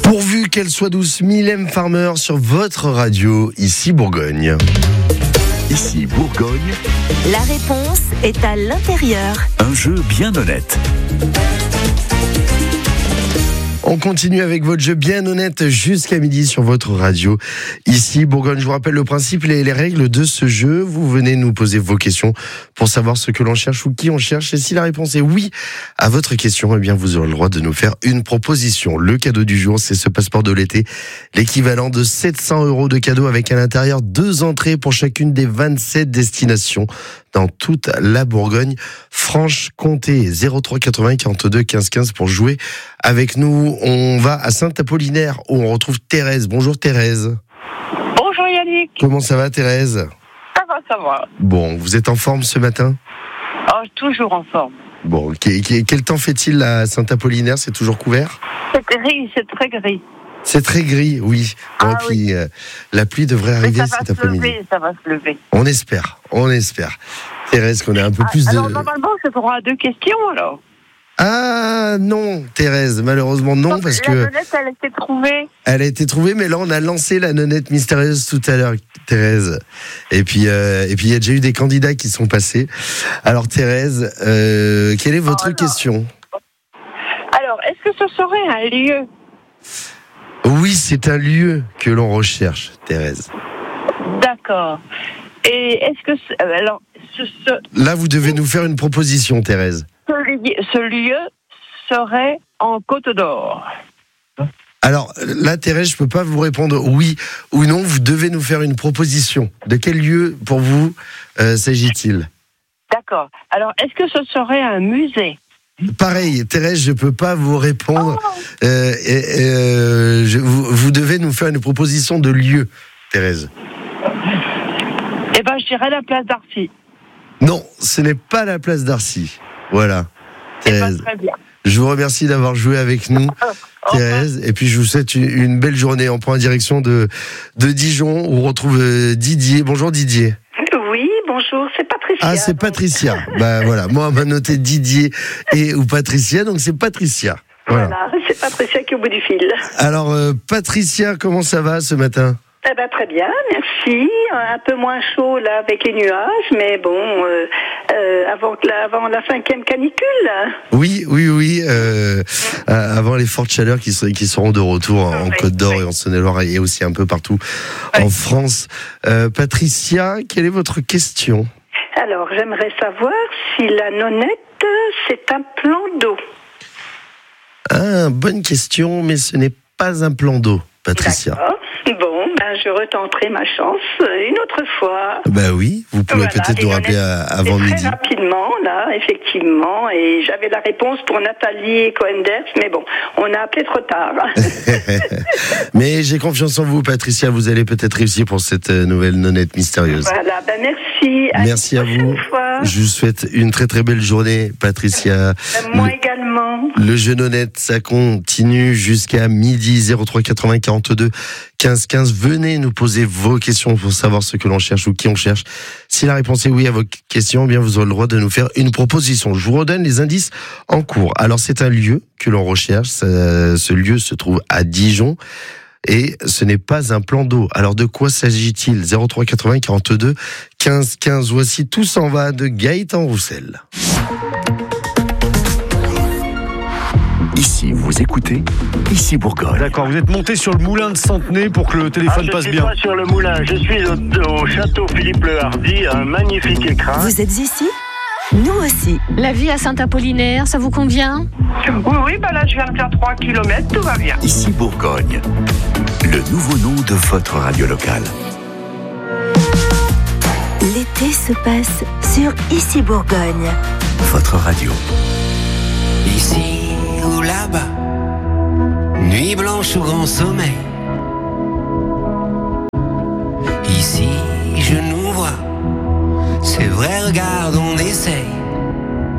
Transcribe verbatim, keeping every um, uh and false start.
Pourvu qu'elle soit douce, Mylène Farmer sur votre radio, ici Bourgogne. Ici Bourgogne. La réponse est à l'intérieur. Un jeu bien honnête. On continue avec votre jeu bien honnête jusqu'à midi sur votre radio. Ici, Bourgogne, je vous rappelle le principe et les règles de ce jeu. Vous venez nous poser vos questions pour savoir ce que l'on cherche ou qui on cherche. Et si la réponse est oui à votre question, eh bien, vous aurez le droit de nous faire une proposition. Le cadeau du jour, c'est ce passeport de l'été. L'équivalent de sept cents euros de cadeau avec à l'intérieur deux entrées pour chacune des vingt-sept destinations dans toute la Bourgogne. Franche-Comté, zéro trois quatre-vingts quarante-deux quinze quinze pour jouer avec nous. On va à Saint-Apollinaire où on retrouve Thérèse. Bonjour Thérèse. Bonjour Yannick. Comment ça va Thérèse ? Ça va, ça va. Bon, vous êtes en forme ce matin ? Oh, toujours en forme. Bon, quel temps fait-il à Saint-Apollinaire ? C'est toujours couvert ? C'est gris, c'est très gris. C'est très gris, oui. Bon, Ah, et puis, oui. euh, la pluie devrait arriver Mais ça va cet se après-midi. lever, ça va se lever. On espère, on espère. Thérèse, qu'on ait un peu plus Alors, de... normalement, c'est pour deux questions, alors. Ah non, Thérèse, malheureusement non, Donc, parce la que nonnette, elle a été trouvée. elle a été trouvée, mais là on a lancé la nonnette mystérieuse tout à l'heure, Thérèse. Et puis euh, et puis il y a déjà eu des candidats qui sont passés. Alors Thérèse, euh, quelle est votre Oh, non. question ? Alors, est-ce que ce serait un lieu ? Oui, c'est un lieu que l'on recherche, Thérèse. D'accord. Et est-ce que... c'est- euh, Alors, ce, ce, Là, vous devez nous faire une proposition, Thérèse. ce lieu, ce lieu serait en Côte d'Or. Alors là, Thérèse, je peux pas vous répondre oui ou non. Vous devez nous faire une proposition. De quel lieu, pour vous, euh, s'agit-il ? D'accord. Alors, est-ce que ce serait un musée ? Pareil, Thérèse, je peux pas vous répondre. Oh. Euh, et, et, euh, je, vous, vous devez nous faire une proposition de lieu, Thérèse. Eh ben, je dirais la place d'Arcy. Non, ce n'est pas la place d'Arcy. Voilà, Eh ben, Thérèse. très bien. Je vous remercie d'avoir joué avec nous, Au Thérèse. Et puis je vous souhaite une, une belle journée. On prend la direction de, de Dijon où on retrouve euh, Didier. Bonjour Didier. Oui, bonjour, c'est Patricia. Ah, c'est donc. Patricia. Bah voilà, moi on m'a noté Didier et ou Patricia, donc c'est Patricia. Voilà. Voilà, c'est Patricia qui est au bout du fil. Alors euh, Patricia, comment ça va ce matin ? Eh ben, très bien, merci. Un peu moins chaud là avec les nuages, mais bon, euh, euh, avant, que la, avant la cinquième canicule. Oui, oui, oui. Euh, euh, avant les fortes chaleurs qui, ser- qui seront de retour en, en Oui, Côte d'Or oui. et en Saône-et-Loire et aussi un peu partout Oui. en France. Euh, Patricia, quelle est votre question ? Alors, j'aimerais savoir si la nonnette, c'est un plan d'eau. Ah, bonne question, mais ce n'est pas un plan d'eau, Patricia. D'accord. Bon, ben, je retenterai ma chance une autre fois. Bah oui, vous pouvez Voilà, peut-être les nous rappeler nonnettes, à- avant c'est midi. Très rapidement, là, effectivement, et j'avais la réponse pour Nathalie Cohen-Ders, mais bon, on a appelé trop tard. Mais j'ai confiance en vous, Patricia. Vous allez peut-être réussir pour cette euh, nouvelle nonnette mystérieuse. Voilà, ben merci. À Merci une à vous. prochaine fois. Je vous souhaite une très très belle journée, Patricia. Ben, moi Le- également. Le jeu honnête, ça continue jusqu'à midi. Zéro trois quatre-vingts quarante-deux quinze quinze. Venez nous poser vos questions pour savoir ce que l'on cherche ou qui on cherche. Si la réponse est oui à vos questions, eh bien vous aurez le droit de nous faire une proposition. Je vous redonne les indices en cours. Alors c'est un lieu que l'on recherche. Ça- ce lieu se trouve à Dijon. Et ce n'est pas un plan d'eau. Alors de quoi s'agit-il ? Zéro trois quatre-vingts quarante-deux quinze quinze. Voici Tout s'en va de Gaëtan Roussel. Ici, vous écoutez. Ici Bourgogne. D'accord, vous êtes monté sur le moulin de Centenay pour que le Ah, téléphone je passe suis bien. pas sur le moulin, je suis au, au château Philippe le Hardy, un magnifique écrin. Vous êtes ici ? Nous aussi. La vie à Saint-Apollinaire, ça vous convient ? Oui, oui, ben là, je viens de faire trois kilomètres, tout va bien. Ici Bourgogne. Le nouveau nom de votre radio locale. L'été se passe sur Ici Bourgogne. Votre radio. Ici ou là-bas, nuit blanche ou grand sommeil,